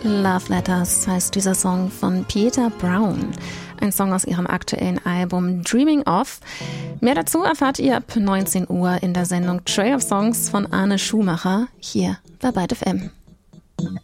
Love Letters heißt dieser Song von Pieta Brown. Ein Song aus ihrem aktuellen Album Dreaming Of. Mehr dazu erfahrt ihr ab 19 Uhr in der Sendung Trail of Songs von Arne Schumacher hier bei Byte FM.